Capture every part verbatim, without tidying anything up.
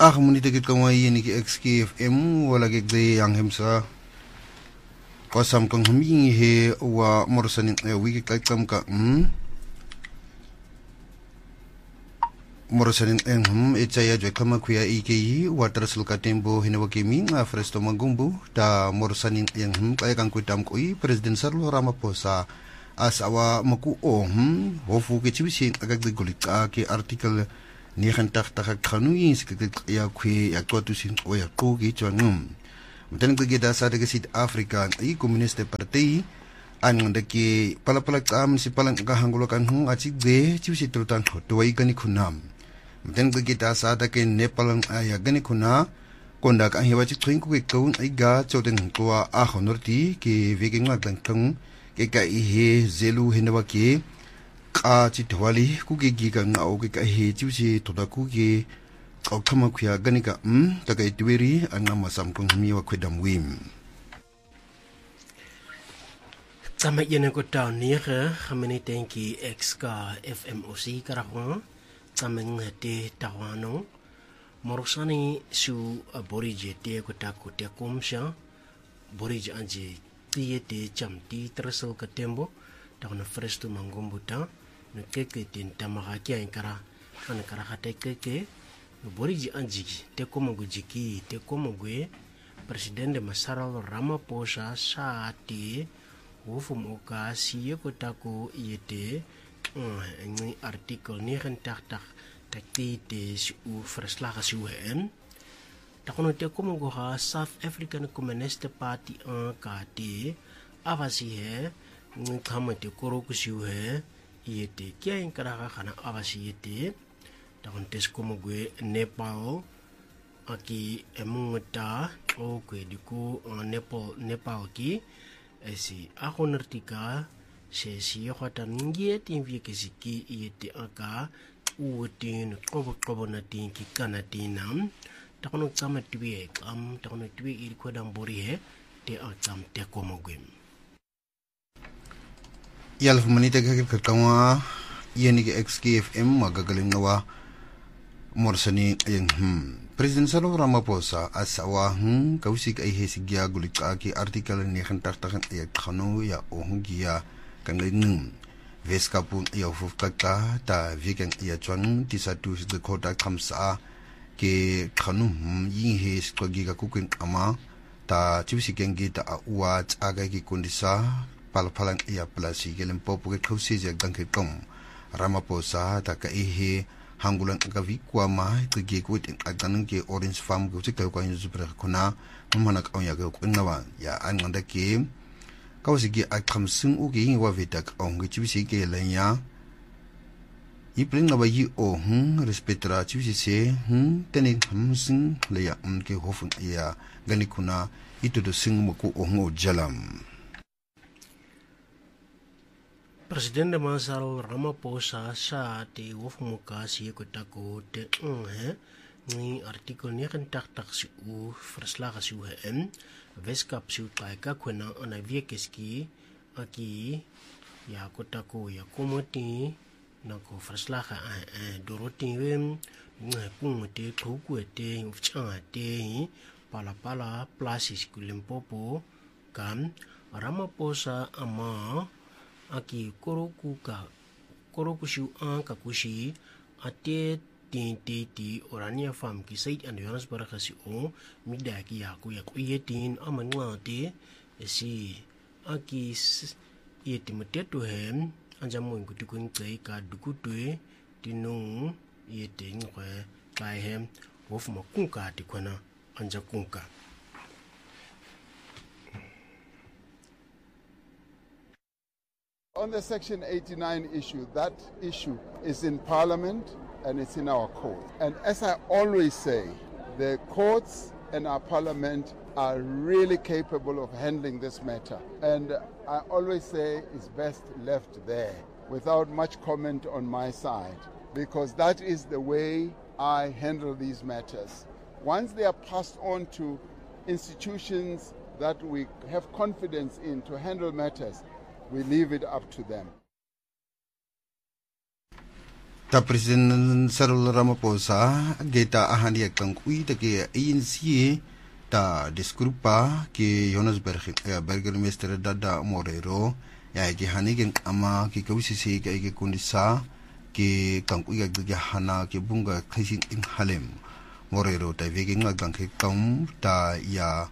Ah, munite ke kangwa yini ke X K F M wala ke de yang hemsa. Kwasam kang humingi he wa morsanin e wiki kakam ka hmm. Morsanin en hum e chaya jo kama kuya ike water sulka tembo hinawa kimi nga fresto magumbu da morsanin en hum kaya kang kuitam koi President Cyril Ramaphosa as awa maku o hum hofu ke chibisin agak de golika ke article negentig kanui skik ya kwe ya kwatusin o ya kogi chwangum mutang gida sa daga Suid-Afrika i communiste party ang daki palapalak am si palang kahangulokan hung achi de chibisi trutan tuwai gani kunam mutang gida sa daga Nepal ya gani kuna konda ka hiwa chi twing ku kaun ai ga choden kwa a honorti ke veking ngak tang ke ka i he zelu hinawa ke ka chi thwali ku ge gi ka ngau ke ka he chu chi thoda ku ge ka khama khya ganika um ta kai tweri anga masam kung mi wa khwedam wim tsama yene ko down ni ge khamene tenki X ka F M O C ka ra tsama ngate tawano morosani su aborije te ko ta ko te komsha borije anje tie te cham ti tresel ka tembo ta na fresto mangombuta no keke tin tamaka kia inkara ana kara hate keke no boriji anjiki te komo gujiki te komo gue presidente Cyril Ramaphosa saati wofu moka siye kotako iete ngi artikel negentig takti te su verslag su hem takono te komo go ha South African Communist Party an kati avasi he ngi kamate koroku su he yete kia inkara kana avasi yete takon tes komo gue Nepal aki emungta o kwe diku Nepal Nepal ki esi ako nertika se si yohatan ngiet invi kesiki yete aka utin kobo kobo natin ki kanatinam takon tsama twie am takon twie iri kodam bori he te atam te komo gue yalf manita ke kakangwa yeni ke X K F M magagaling nawa morsani ayang hmm President Cyril Ramaphosa asawa hmm kausik ay hesigya gulika ki article negentig ay khano ya ohungia kangling veskapun ya fufkata ta vegan ya chwan tisatu de kota kamsa ke khanu yin he skogi ga kukin ama ta chibisikengi ta uwa tsaga ki kundisa palpalang iya plasi gelem popo ke kausi jak dangke kom Ramaphosa ta ka ehe hangulan ka vikwa ma ke ge ku tin adan ke orange farm ku tik ka yin super kuna mana ka ya ko nawa ya an nganda ke kausi ge akam sing u ge yin wa vitak ong ge chibisi ke lanya ipling na ba yi o hm respetra chibisi se hm tene ham sing le ya um ke hofun ya gani kuna itu do sing mo ku o ngo jalam Presidente Cyril Ramaphosa sa te wofu muka si kotako te nghe ni artikel negentig si u verslag si u hem weskap si kai ka kwena ana viekeski aki ya kotako ya komoti na ko verslag a doroti wem nghe kumte khokwete ufchanga te pala pala plasis kulimpopo kam Ramaphosa ama aki koroku ka koroku shu an ka kushi ate tin ti ti orania fam ki sait and Johannesburg si o midaki ya ku ya ku yetin amangwa te si aki yeti mateto hem anjamu ngutu kun tsai ka dukutwe tinung yeti ngwe kai hem wofu makunka ti kwana anja kunka. On the Section eighty-nine issue, that issue is in Parliament and it's in our court. And as I always say, the courts and our Parliament are really capable of handling this matter. And I always say it's best left there without much comment on my side, because that is the way I handle these matters. Once they are passed on to institutions that we have confidence in to handle matters, we leave it up to them. Ta President Cyril Ramaphosa geta ahani kankui ta ke A N C ta disgrupa ke Johannesburg burgemeester Dada Morero ya ke hani ke ama ke kausisi ke ke kundisa ke kankui ga hana ke bunga khasin in Halem Morero ta vege ngagang ke kaum ta ya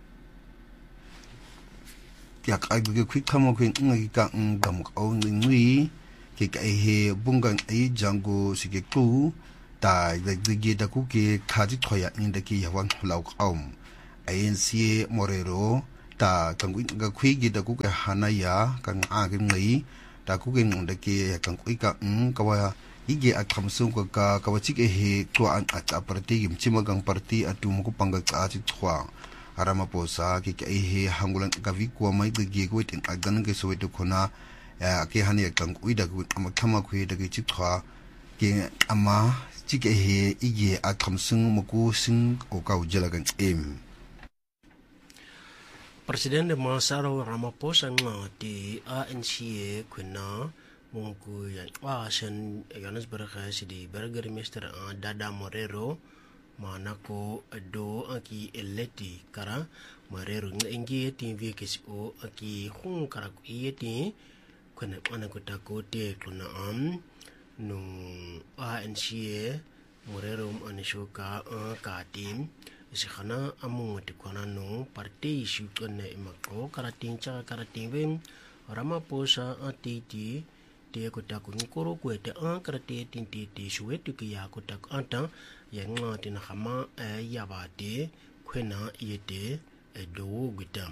ya ka ke kwikamo ke ngi ka ngam ko ngui ke kai he bungang ai jango sike ku ta ge da ku ke khaji thoya inda ki yawan lau qaum A N C Morero ta kangui ga khui ge da ku ke hanaya kan a ge ngai ta ku ge nda ke kan kui ka ng kawa ige a khamsung ko ka kawachi ke he to an a ta party gim chimagang party atu mu ku panga ka chi thwa Ramaphosa ke kai he hangulan ka vi ko mai ge ge ko tin agan ge so to khona ke hani kang uida ku amakhama khu de chi thwa ke ama chi ke he ige a khamsung muku sing o ka ujala kan em Presidente Masaro Ramaphosa nga di A N C kuna mungku ya wasen Johannesburg si di burgemeester Dada Morero manako do aki eleti kara Morero ngi ti vi ke o aki hung kara ku yeti kuna ana kota kote kuna am no A N C Morero anishoka ka tim isikhana amu tikwana no party issue kana imako karating cha karating wen Ramaphosa atiti te kota ku nkoro kwete an karate tinti ti shwetu ki ya kota anta yang ngati na khama ya bate kwena yete do gutam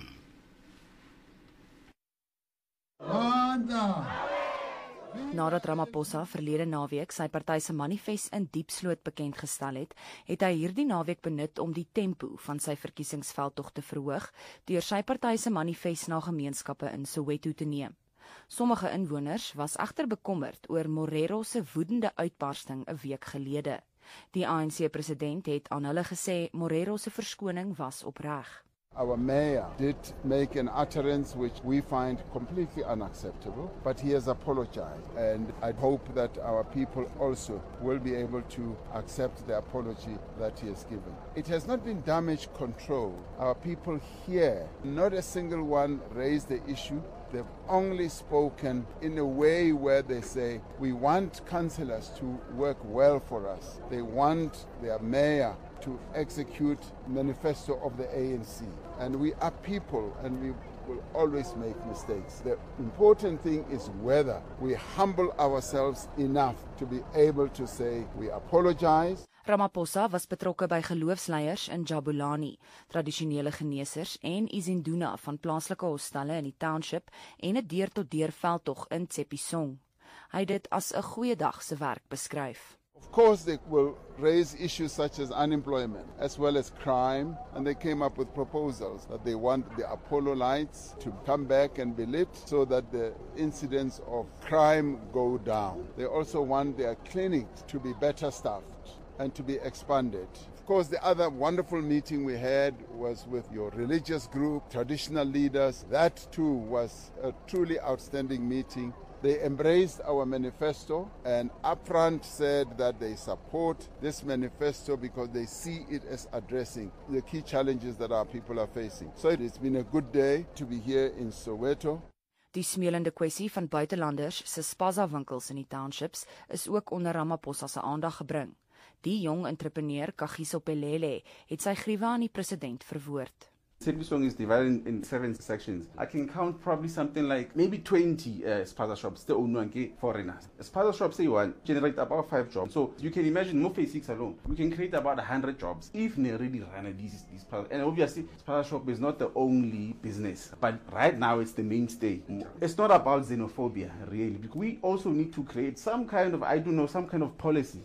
Nadat Ramaphosa verlede naweek sy party se manifest in Diepsloot bekend gestel het, het hy hierdie naweek benut om die tempo van sy verkiesingsveldtog te verhoog deur sy party se manifest na gemeenskappe in Soweto te neem. Sommige inwoners was egter bekommerd oor Morero se woedende uitbarsting 'n week gelede. Die A N C-president het aan hulle gesê Morero se verskoning was opreg. Our mayor did make an utterance which we find completely unacceptable, but he has apologized, and I hope that our people also will be able to accept the apology that he has given. It has not been damage control. Our people here, not a single one raised the issue. They've only spoken in a way where they say, we want councillors to work well for us. They want their mayor to execute manifesto of the A N C. And we are people and we will always make mistakes. The important thing is whether we humble ourselves enough to be able to say we apologize. Ramaphosa was betrokke by geloofsleiers in Jabulani, tradisionele geneesers en Izinduna van plaaslike hostelle in die township en 'n deur-tot-deur veldtog in Tshepisong. Hy het dit as 'n goeie dag se werk beskryf. Of course, they will raise issues such as unemployment as well as crime, and they came up with proposals that they want the Apollo lights to come back and be lit so that the incidents of crime go down. They also want their clinics to be better staffed and to be expanded. Of course, the other wonderful meeting we had was with your religious group, traditional leaders. That too was a truly outstanding meeting. They embraced our manifesto and upfront said that they support this manifesto because they see it as addressing the key challenges that our people are facing. So it's been a good day to be here in Soweto. Die smeulende kwessie van buitelanders se spaza winkels in die townships is ook onder Ramaphosa se aandag gebring. Die jong entrepreneur Kagiso Pelele het sy griewe aan die president verwoord. Tshepisong is divided in, in seven sections. I can count probably something like maybe twenty uh, spaza shops, the onwanke foreigners. A spaza shop, say one, generate about five jobs. So you can imagine, Mo Phase six alone, we can create about one hundred jobs if they really run these, these spaza. And obviously, spaza shop is not the only business, but right now it's the mainstay. It's not about xenophobia, really. We also need to create some kind of, I don't know, some kind of policy.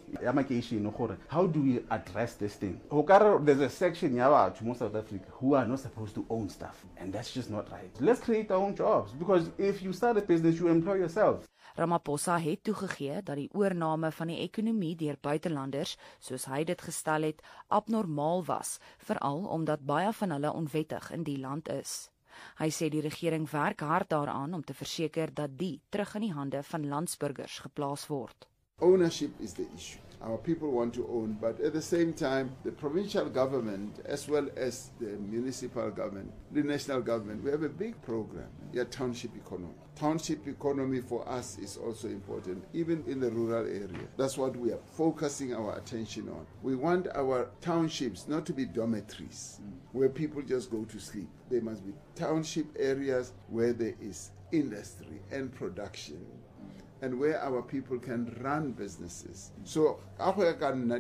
How do we address this thing? There's a section in South Africa who are not supposed to own stuff, and that's just not right. Let's create our own jobs, because if you start a business, you employ yourself. Ramaphosa het toegegee dat die oorname van die ekonomie deur buitelanders, soos hy dit gestel het, abnormaal was, veral omdat baie van hulle onwettig in die land is. Hy sê die regering werk hard daaraan om te verseker dat die terug in die hande van landsburgers geplaas word. Ownership is the issue. Our people want to own, but at the same time, the provincial government, as well as the municipal government, the national government, we have a big program, yeah, township economy. Township economy for us is also important, even in the rural area. That's what we are focusing our attention on. We want our townships not to be dormitories mm. where people just go to sleep. They must be township areas where there is industry and production, and where our people can run businesses. So, our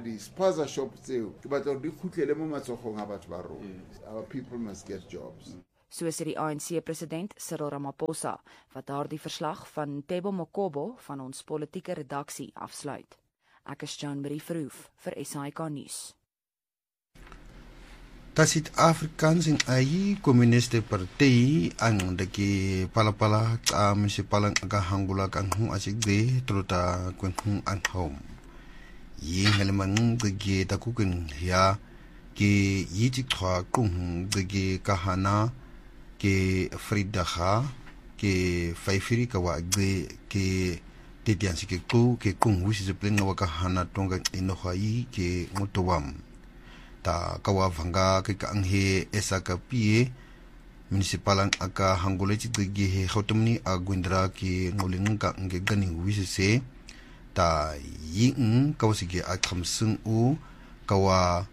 people must get jobs. So sê die A N C-president Cyril Ramaphosa, wat daardie verslag van Tebo Mokobo van ons politieke redaksie afsluit. Ek is Joan Marie Verhoef vir S A I K nuus. Ta Suid-Afrikaans en ai Communiste Party ang deki palapala ka munisipalang agahangula kan hu asigde trota kun hu an home. Ying helmang degi takukin ya ke yiti thwa kung degi kahana ke Frida ha ke faifiri ka wa ge ke tediansi ke ku ke kung wisi se plenga wa kahana tonga ino hai ke mutowam ta kawa vanga ke ka anghe esa ka pie munisipalang aka hangole chi ge he khotumni agwindra ke ngoling ka nge gani wisi se ta yin kawsige a khamsung u kawa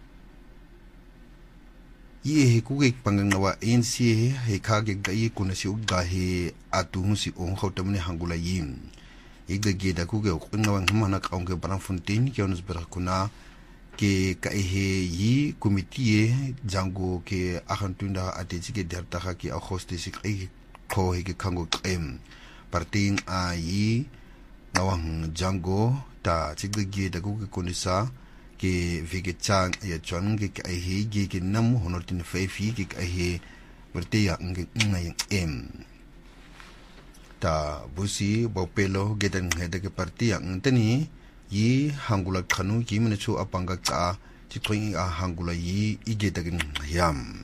ye ku ge pangangawa A N C he ka ge gai kunasi uga he atu si on khotumni hangula yin igde ge da ku ge kunawang hamana ka onge Braamfontein ke ons berakuna ke ka he yi komitie jango ke agantunda atesi ke derta ke agosto se ke ko he ke kango em parting a yi nawang jango ta chigge da ku ke konisa ke vegechang ya chon ke ka he ge ke nam honotin fefi ke ka he berte ya nge ngai em ta busi bopelo gedan hede ke parti yang tani yi hangula khanu ki mene chu apanga cha chi twing a hangula yi ige dagin yam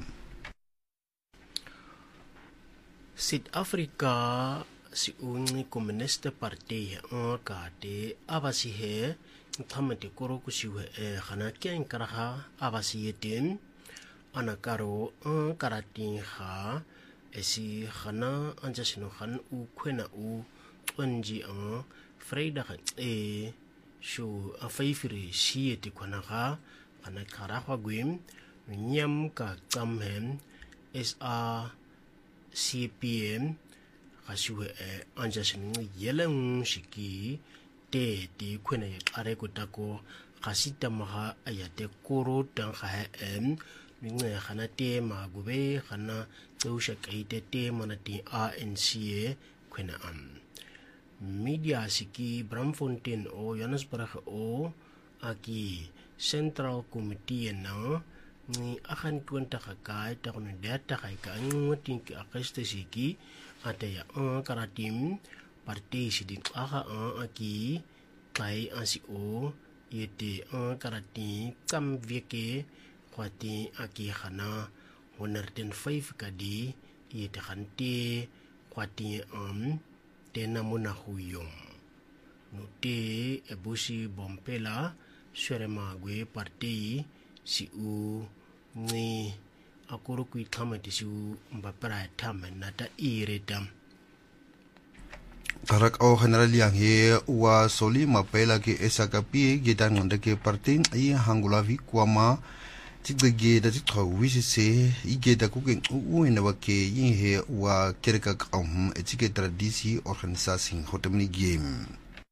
South Africa si un Communiste Party a ka te abasi he thamate koro kusiwe e khana keng karaha abasi yetin anakaro a karatin ha esi khana anjasino khan u khwena u twenji a freida e shu a faifiri sieti khana ha khana khara khwa gwim nyam ka chamhem S A C P M khashuwe anjasino yeleng shiki te ti khwena ya are ko tako khasita maha ayate koro tang kha em ninge khana te ma gube khana tsausha kaite te mana ti A N C khwena am media siki Braamfontein o Johannesburg o aki Central Committee na ni akan kwenta kakai ta kono data kai ka ngotin ki akeste siki ate ya karatim parti sidin aha aki kai asi o yete karati kam vieke kwati aki khana one oh five kadi yete khante kwati am tena mona huyom note ebusi bompela sherema gwe parti si u ni akoro ku thamati si u mbapara thamena ta iredam tarak o general yang he wa soli mapela ke esa kapi gedan ngonde ke parti ai hangula vi kwama tigge da titho wisi se ige da ku ke u ina wa ke yin he wa kerka kam etike tradisi organisasi hotemni game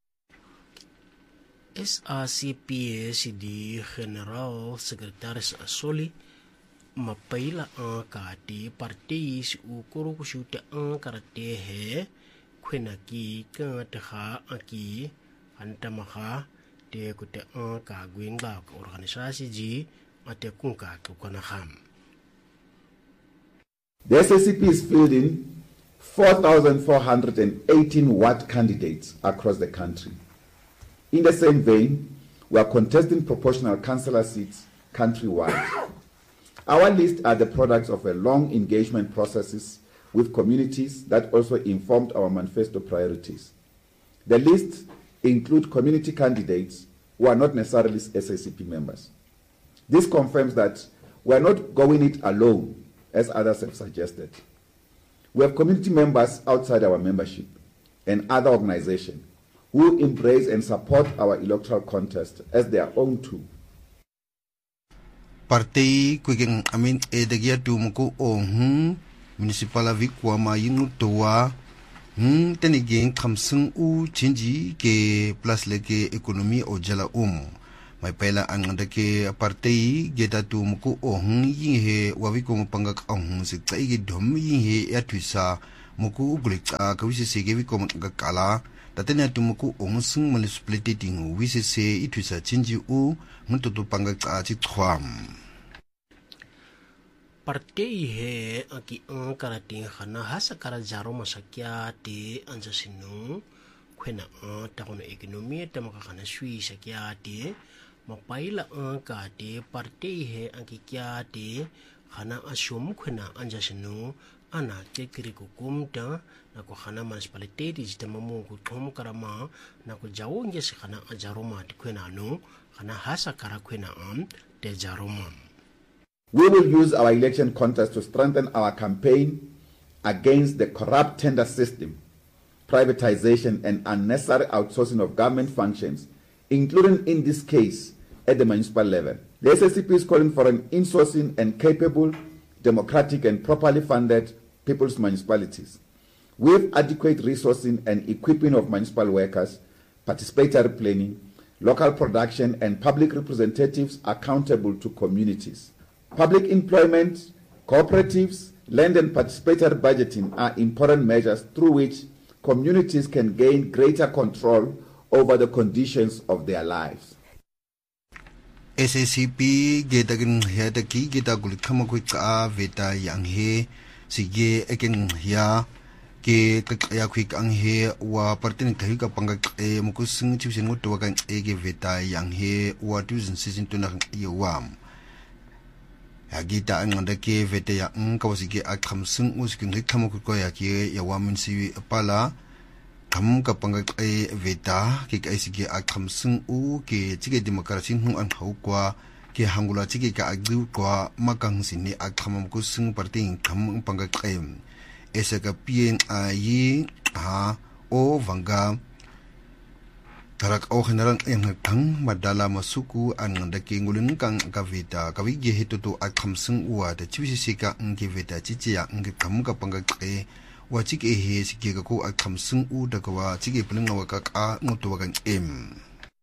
S A C P S di General Sekretaris Soli mapaila ang kati parti si ukuro kusyuta ang karate he kwena ki ka taha aki antamaha te kute ang kagwing ba organisasi ji ate kunka kukona ham. The S A C P is fielding four thousand four hundred eighteen ward candidates across the country. In the same vein, we are contesting proportional councillor seats countrywide. Our lists are the products of a long engagement processes with communities that also informed our manifesto priorities. The list include community candidates who are not necessarily S A C P members. This confirms that we are not going it alone, as others have suggested. We have community members outside our membership and other organizations who embrace and support our electoral contest as their own too. Partei kuiking amin edagia tumuku ohun municipal vikwa ma yinu toa hmm tenigeng kamsung u chinji ke plus leke ekonomi o jala um mai pela anganda ke partei geta tumuku ohun yinhe waviko mupanga ohun sitai ge dom yinhe ya twisa muku gulika kawisi sege viko ngakala tatene tumuku ohun sung municipality wisi se itwisa chinji u mututu panga ka chithwam. Partei he aki ang karating khana hasa kara jaro masakya te anja sinu khwena a takono ekonomi te makakana sui sakya te mapaila ang ka te partei he aki kya te khana asum khwena anja sinu ana ke kiriku kumta na ko khana municipality te mamu ku thom karama na ko jawo nge se khana ajaro ma te khwena no khana hasa kara khwena am te jaro ma. We will use our election contest to strengthen our campaign against the corrupt tender system, privatization, and unnecessary outsourcing of government functions, including in this case at the municipal level. The S A C P is calling for an insourcing and capable, democratic, and properly funded people's municipalities, with adequate resourcing and equipping of municipal workers, participatory planning, local production, and public representatives accountable to communities. Public employment, cooperatives, land and participatory budgeting are important measures through which communities can gain greater control over the conditions of their lives. S A C P geta gin heta ki geta gul khama ku ka veta yang he sige eken ya ke ya ku ang he wa partin thai ka panga e mukusing chipsin ngut wa kan e ge veta yang he wa two thousand sixteen to na yawam agita anganda ke vete ya ngkawsige akhamsung usking hikhamu ko ya ke yawamin si pala kham ka panga e veta ke kaisige akhamsung u ke chige democracy hu an khawkwa ke hangula chige ka agdu kwa makang sini akhamam ko sung parting kham panga qaim esaka pien ayi ha o vanga tarak o general yang tang madala masuku an da ke ngulun kang kavita kawige hitutu akhamsung uwa da chiwisika ngke veta chichia ngke kam ka panga ke wa chike he sike ka ko akhamsung u da kwa chike plinga wa ka ka ngoto wa kan em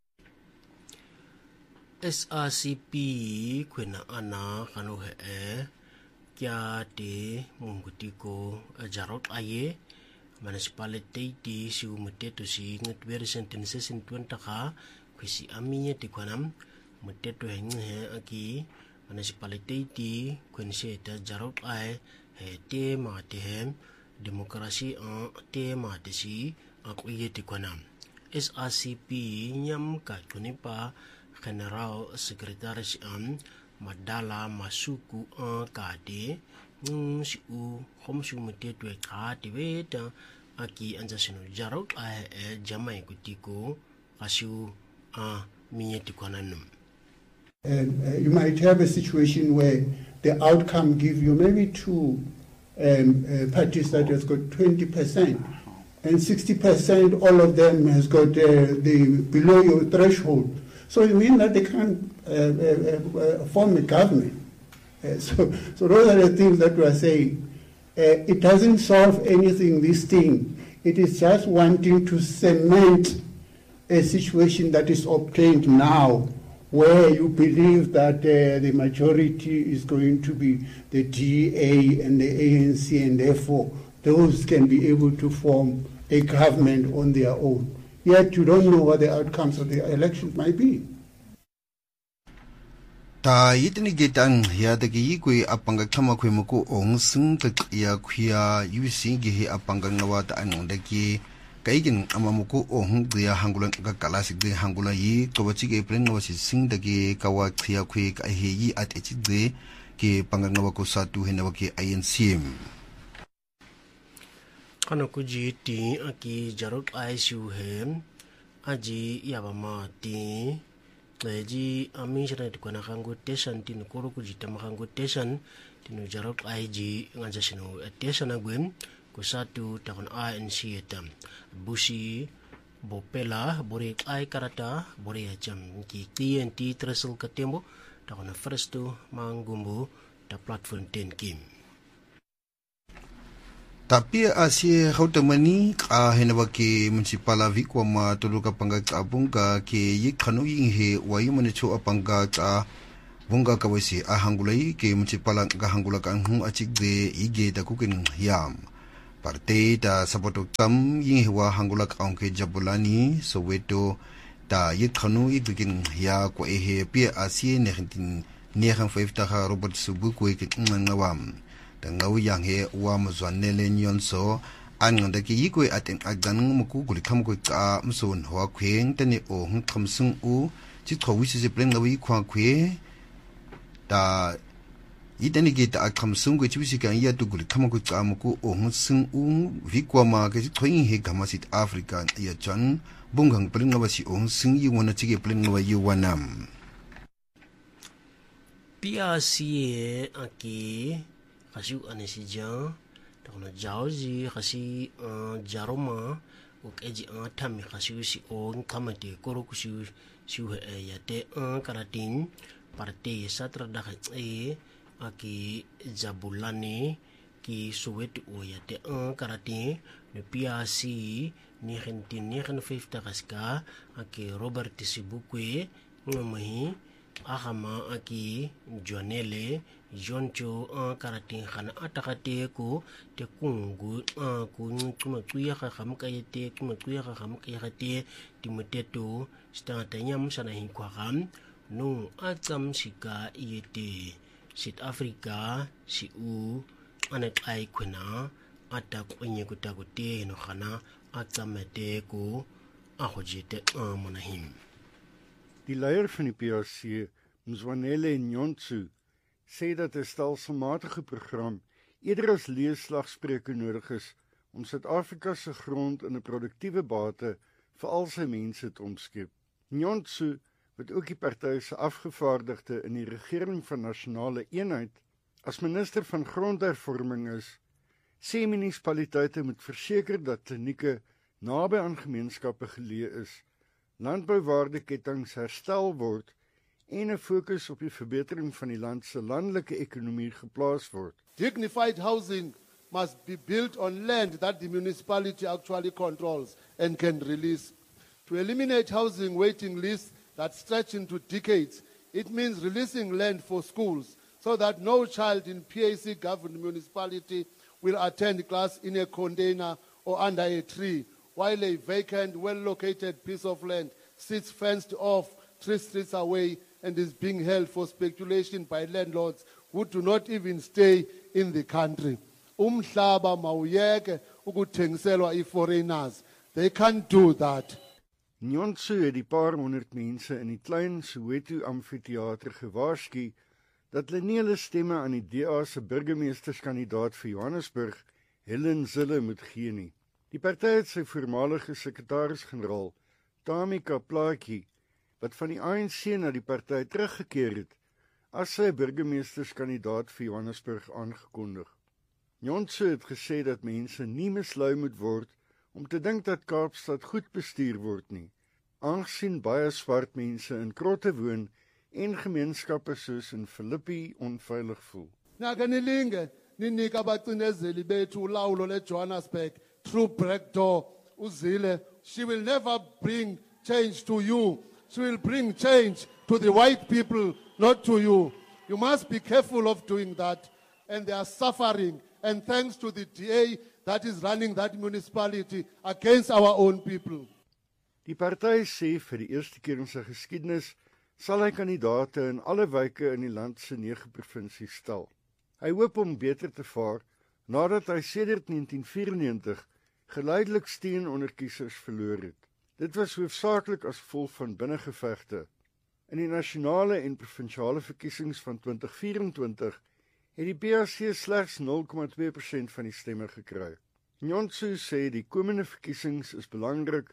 S R C P kwena ana kanu he e kya te mungutiko jarot aye municipality di si umuteto si ngatwer sentences in twenty ka kwisi aminye ti kwanam muteto henge aki municipality di kwense ta jarot ai he te ma te hem demokrasi a te ma te si akuye ti kwanam S R C P nyam ka kunipa general secretary am madala masuku a ka de nung si u hom su muteto ka te weta aki anja sinu jarot a e jamai kutiko kasu a minyeti kwananum. And uh, you might have a situation where the outcome give you maybe two um, uh, parties that has got twenty percent and sixty percent all of them has got uh, the below your threshold. So it means that they can't uh, uh, uh, form a government. Uh, so, so those are the things that we are saying. Uh, it doesn't solve anything, this thing. It is just wanting to cement a situation that is obtained now, where you believe that uh, the majority is going to be the D A and the A N C, and therefore those can be able to form a government on their own. Yet you don't know what the outcomes of the elections might be. Ta yitini getang ya de gi kwe apanga khama kwe mko ong sung ka ya khya yusi gi he apanga ngawa ta an de ki kaigin amamuko ong ya hangulan ka kala sig de hangula yi to bachi ge pren ngawa si sing de ge kawa khya khwe ka he yi at echi de ke panga ngawa ko sa tu he na ke I N C M kana ko ji ti aki jarot I S U hem aji yabama ti ji amisha ti kwana kango teshan tinu koro kujita makango teshan tinu jarok aiji nganja sinu teshan agwem kusatu takon A N C etam busi bopela bore ai karata bore jam ki T N T tresel katembo takon firstu mangumbu ta platform ten kim tapi asie hautamani ka henaba ke municipala vikwa ma tuluka panga abunga ke yikhanu yinghe wayumane cho apanga ta bunga kawasi ahangulai ke municipala ka hangula kan hu achigde ige ta kuken yam parte ta sapoto tam yinghe wa hangula ka ke jabulani soweto ta yikhanu igin ya ko ehe pia asie nehintin nehan fifta ha robert subu ko ke ngawam Tangau yang he wa mazwanele nyonso an da ki yikwe aten agdan muku guli kam ko ka mson ho khweng tane o hm khamsung u chi thawi si pleng lawi khwa khwe da yitani ge ta khamsung ko chi si kan ya tu guli kam ko ka muku o hm sung u vikwa ma ke chi thoing he gamasit africa ya chan bungang pleng lawa si o sung yi wona chi ge pleng lawa yu wanam Piasie aki Kasu anesija takona jauzi kasi jaroma uk eji atami kasu si on kamate koro kusu su yate karatin parte satra dak e aki jabulani ki Soweto o yate karatin ne piasi ni hentin ni hen fifta kaska aki Robert Sibukwe ngomahi ahama aki Joanele Joncho a karatin khana atakate ko te kungu a ku kuma tuya ka kham ka yete kuma tuya ka kham ka yate timuteto stata nyam sana hin kwa kham no atam sika yete South Africa si u anak ai kuna atak onye kutagote no khana atamete ko a hojete a monahim Die leier van die P A C Mzwanele Nyontsu sê dat 'n stelselmatige program eerder as leesslagspreuke nodig is om Suid-Afrika se grond in 'n produktiewe bate vir al sy mense te omskep. Nyontsu, wat ook die party se afgevaardigde in die regering van nasionale eenheid as minister van grondhervorming is, sê munisipaliteite moet verseker dat klinieke naby aan gemeenskappe geleë is, landbouwaardeketTINGS herstel word en 'n fokus op die verbetering van die land se landelike ekonomie geplaas word. Dignified housing must be built on land that the municipality actually controls and can release. To eliminate housing waiting lists that stretch into decades, it means releasing land for schools so that no child in P A C-governed municipality will attend class in a container or under a tree, while a vacant, well-located piece of land sits fenced off three streets away and is being held for speculation by landlords who do not even stay in the country. Umhlaba mawuyeke ukuthengiselwa i-foreigners. They can't do that. Nyontsu het die paar honderd mense in die klein Soweto amfitheater gewaarsku dat hulle nie hulle stemme aan die D A se burgemeesterskandidaat vir Johannesburg, Helen Zille, moet gee nie. Die party het sy voormalige sekretaris-generaal, Tamika Plaatjie, wat van die A N C na die party teruggekeer het, as sy burgemeesterskandidaat vir Johannesburg aangekondig. Nyontsu het gesê dat mense nie mislei moet word om te dink dat Kaapstad goed bestuur word nie, aangesien baie swart mense in krotte woon en gemeenskappe soos in Philippi onveilig voel. Nakanilinge ninika abacinezeli bethu ulawulo leJohannesburg through backdoor uZille. She will never bring change to you. She will bring change to the white people, not to you. You must be careful of doing that. And they are suffering. And thanks to the D A that is running that municipality against our own people. Die party sê vir die eerste keer in sy geskiedenis sal hy kandidaate in alle wyke in die land se nege provinsies stel. Hy hoop om beter te vaar nadat hy sedert negentien vyerennegentig geleidelik steun onder kiesers verloor het. Dit was hoofsaaklik as gevolg van binnengevegte. In die nasionale en provinsiale verkiesings van twintig vyerentwintig het die P A C slegs nul komma twee persent van die stemme gekry. Nyontsu sê die komende verkiesings is belangrik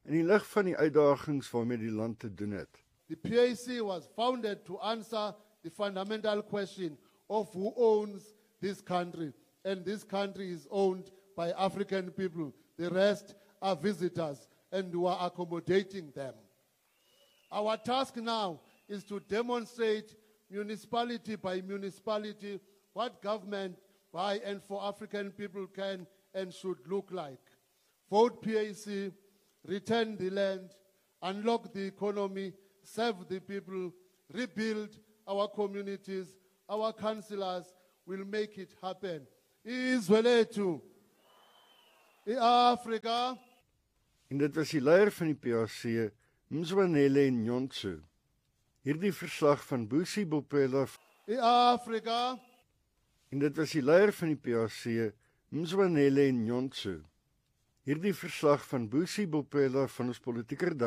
in die lig van die uitdagings waarmee die land te doen het. The P A C was founded to answer the fundamental question of who owns this country. And this country is owned by African people. The rest are visitors, and we are accommodating them. Our task now is to demonstrate municipality by municipality what government by and for African people can and should look like. Vote P A C, return the land, unlock the economy, serve the people, rebuild our communities. Our councillors will make it happen. Izwe lethu, i-Afrika. En dit was die leier van die P A C, Mzwanele Nyontso. Hierdie verslag van Busi Bopela. I-Afrika. En dit was die leier van die P A C, Mzwanele Nyontso. Hierdie verslag van Busi Bopela van ons politieke